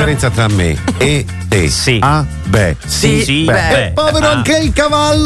differenza tra me e te? Sì. Ah, beh. Sì, beh. beh. È povero anche il cavallo.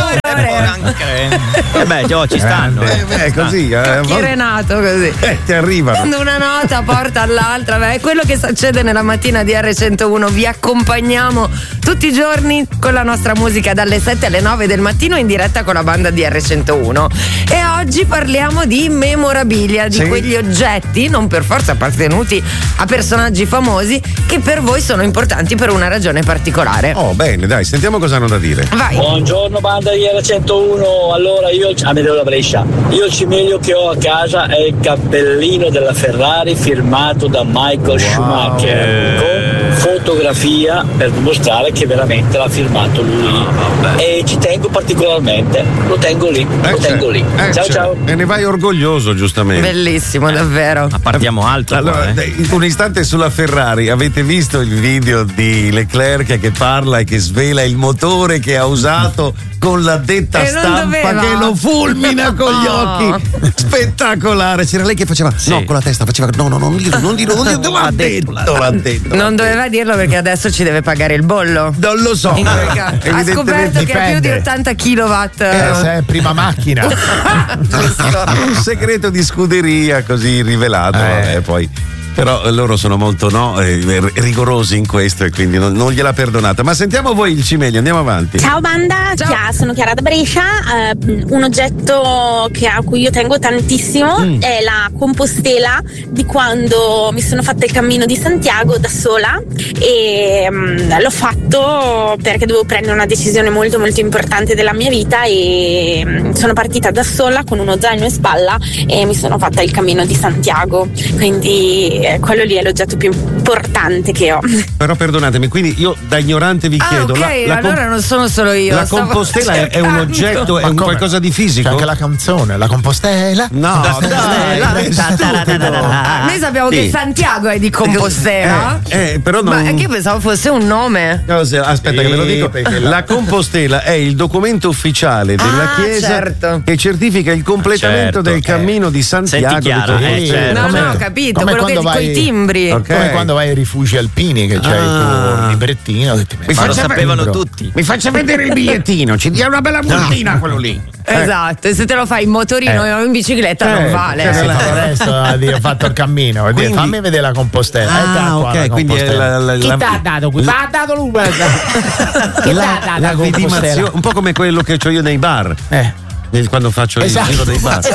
Ci stanno. Così. Chi Renato così. Ti arrivano. Quando una nota porta all'altra, è quello che succede nella mattina di R101. Vi accompagniamo tutti i giorni con la nostra musica dalle 7 alle 9 del mattino in diretta con la banda di R101. E oggi parliamo di memorabilia, di quegli oggetti, non per forza appartenuti a personaggi famosi, che per voi sono importanti per una ragione particolare. Oh, bene, dai, sentiamo cosa hanno da dire. Vai. Buongiorno banda di R101. Allora io Amedeo da Brescia. Io il cimelio che ho a casa è il cappellino della Ferrari firmato da Michael Schumacher con fotografia per dimostrare che veramente l'ha firmato lui. E ci tengo particolarmente. Lo tengo lì. Ciao. E ne vai orgoglioso, giustamente. Bellissimo, davvero. Ma partiamo alto. Allora, un istante sulla Ferrari. Avete visto il video di Leclerc che parla e che svela il motore che ha usato con la detta stampa che lo fulmina con gli occhi? Spettacolare. C'era lei che faceva no, con la testa faceva no, non dirlo, l'ha detto. Non doveva dirlo perché adesso ci deve pagare il bollo. Non lo so. Ha scoperto che ha più di 80 kilowatt. Se è prima macchina. Un segreto di scuderia così rivelato. Poi però loro sono molto rigorosi in questo e quindi non gliela perdonata. Ma sentiamo voi il cimelio, andiamo avanti. Ciao banda, sono Chiara da Brescia. Un oggetto a cui io tengo tantissimo è la compostela di quando mi sono fatta il cammino di Santiago da sola e l'ho fatto perché dovevo prendere una decisione molto molto importante della mia vita e sono partita da sola con uno zaino in spalla e mi sono fatta il cammino di Santiago, quindi quello lì è l'oggetto più importante che ho. Però perdonatemi, quindi io da ignorante vi chiedo allora non sono solo io. La compostela è un oggetto, è un qualcosa di fisico? C'è anche la canzone, la compostela. No, dai, noi sappiamo che Santiago è di Compostela. Però non... Ma anche io pensavo fosse un nome. Aspetta che ve lo dico. La compostela è il documento ufficiale della Chiesa che certifica il completamento del cammino di Santiago. No, ho capito, quello che con i timbri. Come quando vai ai rifugi alpini che c'hai il tuo librettino. Ma lo sapevano tutti. Mi faccia vedere il bigliettino, ci dia una bella multina quello lì. Esatto, e se te lo fai in motorino o in bicicletta non vale. Adesso ho fatto il cammino, fammi vedere la compostela. Ok, quindi chi t'ha dato qui? T'ha dato lui. Chi t'ha dato la compostela? Un po' come quello che ho io nei bar. Quando faccio il giro dei bar.